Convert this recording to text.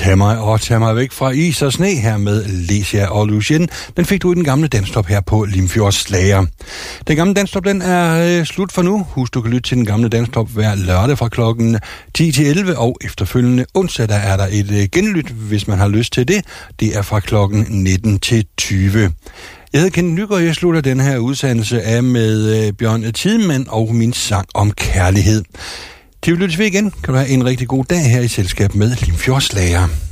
Tag mig væk fra is og sne her med Lesia og Lucien. Den fik du i den gamle danstop her på Limfjords Slager. Den gamle danstop, den er slut for nu. Husk, du kan lytte til den gamle danstop hver lørdag fra klokken 10 til 11, og efterfølgende onsdag, der er der et genlyt, hvis man har lyst til det. Det er fra klokken 19 til 20. Jeg hedder Kenneth Nygaard, og jeg slutter den her udsendelse af med Bjørn Tidemand og min sang om kærlighed. Til vi lyttes ved igen, kan du have en rigtig god dag her i selskab med Limfjords Slager.